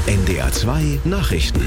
NDR 2 Nachrichten.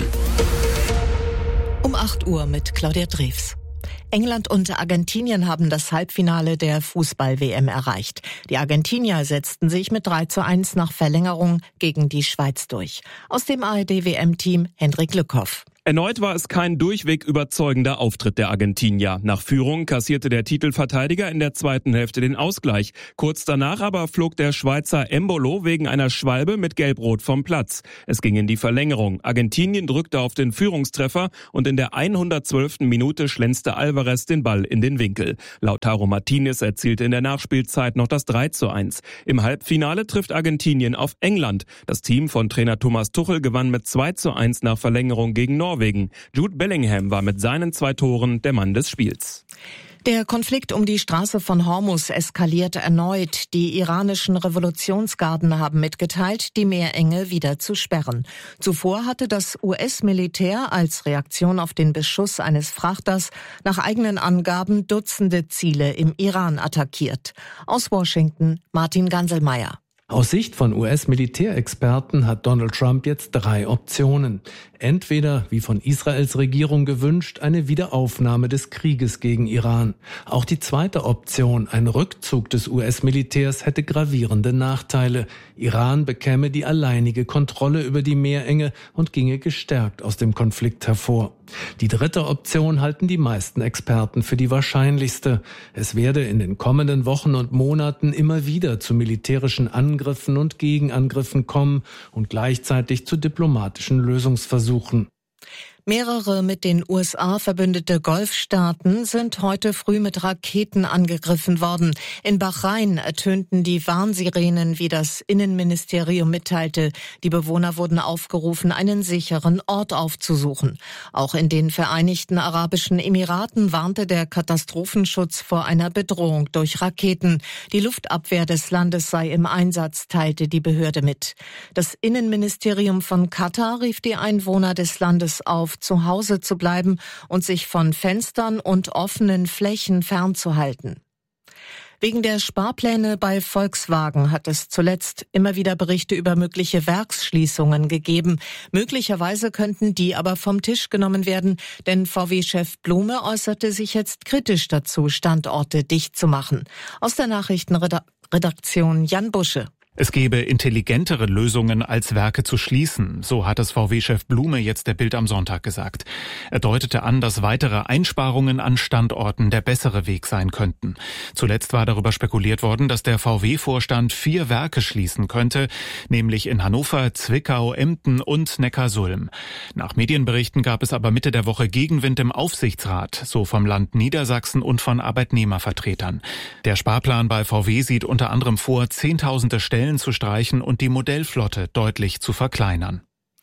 Um 8 Uhr mit Claudia Drews. England und Argentinien haben das Halbfinale der Fußball-WM erreicht. Die Argentinier setzten sich mit 3:1 nach Verlängerung gegen die Schweiz durch. Aus dem ARD-WM-Team Hendrik Lückhoff. Erneut war es kein durchweg überzeugender Auftritt der Argentinier. Nach Führung kassierte der Titelverteidiger in der zweiten Hälfte den Ausgleich. Kurz danach aber flog der Schweizer Embolo wegen einer Schwalbe mit Gelb-Rot vom Platz. Es ging in die Verlängerung. Argentinien drückte auf den Führungstreffer und in der 112. Minute schlänzte Alvarez den Ball in den Winkel. Lautaro Martinez erzielte in der Nachspielzeit noch das 3:1. Im Halbfinale trifft Argentinien auf England. Das Team von Trainer Thomas Tuchel gewann mit 2:1 nach Verlängerung gegen Norwegen. Jude Bellingham war mit seinen 2 Toren der Mann des Spiels. Der Konflikt um die Straße von Hormuz eskaliert erneut. Die iranischen Revolutionsgarden haben mitgeteilt, die Meerenge wieder zu sperren. Zuvor hatte das US-Militär als Reaktion auf den Beschuss eines Frachters nach eigenen Angaben Dutzende Ziele im Iran attackiert. Aus Washington Martin Ganselmeier. Aus Sicht von US-Militärexperten hat Donald Trump jetzt 3 Optionen. Entweder, wie von Israels Regierung gewünscht, eine Wiederaufnahme des Krieges gegen Iran. Auch die zweite Option, ein Rückzug des US-Militärs, hätte gravierende Nachteile. Iran bekäme die alleinige Kontrolle über die Meerenge und ginge gestärkt aus dem Konflikt hervor. Die dritte Option halten die meisten Experten für die wahrscheinlichste. Es werde in den kommenden Wochen und Monaten immer wieder zu militärischen Angriffen und Gegenangriffen kommen und gleichzeitig zu diplomatischen Lösungsversuchen. Mehrere mit den USA verbündete Golfstaaten sind heute früh mit Raketen angegriffen worden. In Bahrain ertönten die Warnsirenen, wie das Innenministerium mitteilte. Die Bewohner wurden aufgerufen, einen sicheren Ort aufzusuchen. Auch in den Vereinigten Arabischen Emiraten warnte der Katastrophenschutz vor einer Bedrohung durch Raketen. Die Luftabwehr des Landes sei im Einsatz, teilte die Behörde mit. Das Innenministerium von Katar rief die Einwohner des Landes auf, zu Hause zu bleiben und sich von Fenstern und offenen Flächen fernzuhalten. Wegen der Sparpläne bei Volkswagen hat es zuletzt immer wieder Berichte über mögliche Werksschließungen gegeben. Möglicherweise könnten die aber vom Tisch genommen werden, denn VW-Chef Blume äußerte sich jetzt kritisch dazu, Standorte dicht zu machen. Aus der Nachrichtenredaktion Jan Busche. Es gebe intelligentere Lösungen, als Werke zu schließen, so hat es VW-Chef Blume jetzt der Bild am Sonntag gesagt. Er deutete an, dass weitere Einsparungen an Standorten der bessere Weg sein könnten. Zuletzt war darüber spekuliert worden, dass der VW-Vorstand 4 Werke schließen könnte, nämlich in Hannover, Zwickau, Emden und Neckarsulm. Nach Medienberichten gab es aber Mitte der Woche Gegenwind im Aufsichtsrat, so vom Land Niedersachsen und von Arbeitnehmervertretern. Der Sparplan bei VW sieht unter anderem vor, Zehntausende Stellen zu streichen und die Modellflotte deutlich zu verkleinern.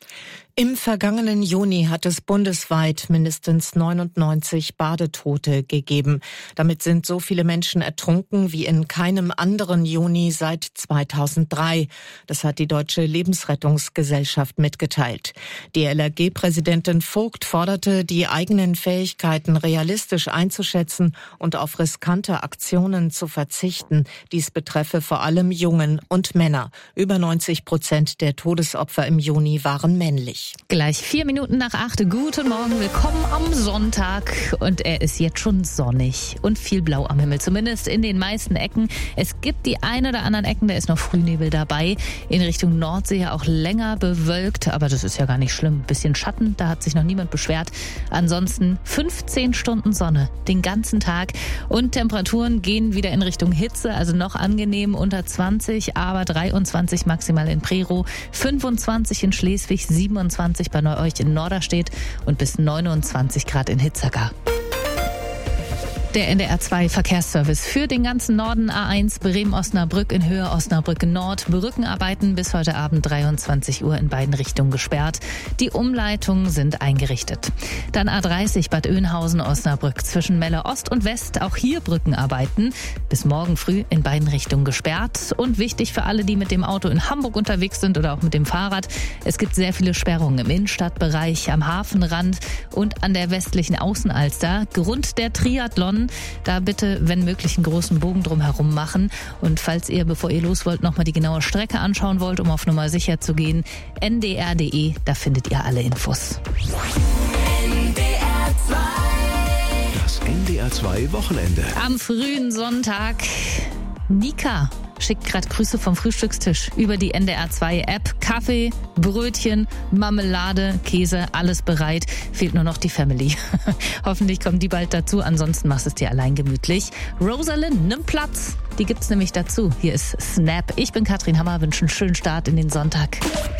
Im vergangenen Juni hat es bundesweit mindestens 99 Badetote gegeben. Damit sind so viele Menschen ertrunken wie in keinem anderen Juni seit 2003. Das hat die Deutsche Lebensrettungsgesellschaft mitgeteilt. Die LRG-Präsidentin Vogt forderte, die eigenen Fähigkeiten realistisch einzuschätzen und auf riskante Aktionen zu verzichten. Dies betreffe vor allem Jungen und Männer. Über 90% der Todesopfer im Juni waren männlich. Gleich 4 Minuten nach 8. Guten Morgen, willkommen am Sonntag. Und er ist jetzt schon sonnig und viel blau am Himmel, zumindest in den meisten Ecken. Es gibt die ein oder anderen Ecken, da ist noch Frühnebel dabei. In Richtung Nordsee auch länger bewölkt, aber das ist ja gar nicht schlimm. Bisschen Schatten, da hat sich noch niemand beschwert. Ansonsten 15 Stunden Sonne den ganzen Tag und Temperaturen gehen wieder in Richtung Hitze, also noch angenehm unter 20, aber 23 maximal in Prerow, 25 in Schleswig, 27 bei euch in Norderstedt und bis 29 Grad in Hitzacker. Der NDR 2 Verkehrsservice für den ganzen Norden. A1 Bremen-Osnabrück in Höhe Osnabrück Nord. Brückenarbeiten bis heute Abend 23 Uhr in beiden Richtungen gesperrt. Die Umleitungen sind eingerichtet. Dann A30 Bad Oeynhausen-Osnabrück zwischen Melle Ost und West. Auch hier Brückenarbeiten. Bis morgen früh in beiden Richtungen gesperrt. Und wichtig für alle, die mit dem Auto in Hamburg unterwegs sind oder auch mit dem Fahrrad. Es gibt sehr viele Sperrungen im Innenstadtbereich, am Hafenrand und an der westlichen Außenalster. Grund der Triathlon fahren, da bitte, wenn möglich, einen großen Bogen drumherum machen. Und falls ihr, bevor ihr los wollt, nochmal die genaue Strecke anschauen wollt, um auf Nummer sicher zu gehen, ndr.de, da findet ihr alle Infos. Das NDR 2 Wochenende. Am frühen Sonntag, Nika schickt gerade Grüße vom Frühstückstisch über die NDR 2 App. Kaffee, Brötchen, Marmelade, Käse, alles bereit. Fehlt nur noch die Family. Hoffentlich kommen die bald dazu, ansonsten machst es dir allein gemütlich. Rosalind, nimm Platz. Die gibt's nämlich dazu. Hier ist Snap. Ich bin Katrin Hammer, wünsche einen schönen Start in den Sonntag.